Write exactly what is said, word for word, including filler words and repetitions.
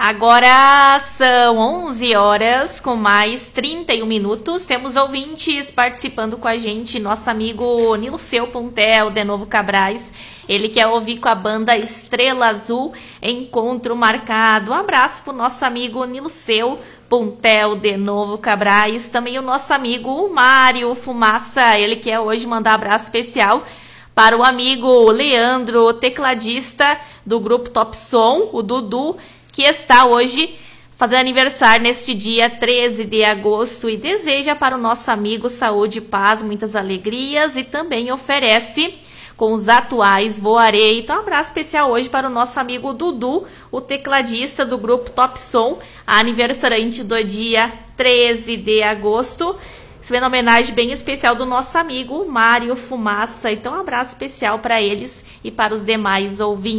Agora são onze horas com mais trinta e um minutos. Temos ouvintes participando com a gente. Nosso amigo Nilceu Puntel, de Novo Cabrais. Ele quer ouvir com a banda Estrela Azul, Encontro Marcado. Um abraço pro nosso amigo Nilceu Puntel, de Novo Cabrais. Também o nosso amigo Mário Fumaça. Ele quer hoje mandar um abraço especial para o amigo Leandro, tecladista do grupo Top Som, o Dudu, que está hoje fazendo aniversário neste dia treze de agosto e deseja para o nosso amigo saúde, paz, muitas alegrias e também oferece com os atuais Voarei. Então, um abraço especial hoje para o nosso amigo Dudu, o tecladista do grupo Top Som, aniversariante do dia treze de agosto. Recebendo uma homenagem bem especial do nosso amigo Mário Fumaça. Então, um abraço especial para eles e para os demais ouvintes.